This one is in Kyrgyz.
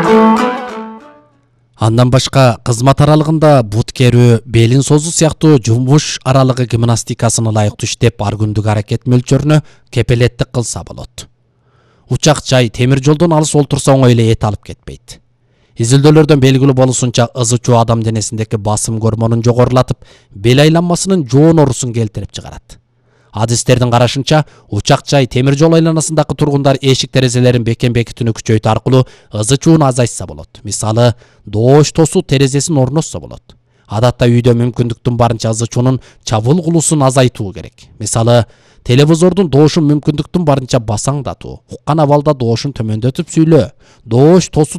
Андан башка кызмат аралыгында бут керүү, белин созуу сыяктуу жумуш аралыгы гимнастикасын ылайыктуу иштеп, ар күндүк аракет мөлчөрүнө кепелеттик кылса болот. Учак жай темир жолдон алыс олтурса оңой эле эт алып кетпейт. Изилдөөлөрдөн белгилүү болушунча ызы чуу адам денесиндеги басым гормонун жогорулатып, бел айланмасынын жоон оорусун келтирип чыгарат. Адистердин карашынча, учак жай темир жол айланасындагы тургундар эшик терезелерин бекитүүнү күчөйтүү аркылуу ызы чууну азайтса болот. Мисалы, доош тосуу терезесин орнотсо болот. Адатта үйдө мүмкүндүктүн барынча ызы чуунун чабылгулуусун азайтуу керек. Мисалы, телевизордун доошун мүмкүндүктүн барынча басаңдатуу, уккан абалда доошун төмөндөтүп сүйлөө, доош тосуу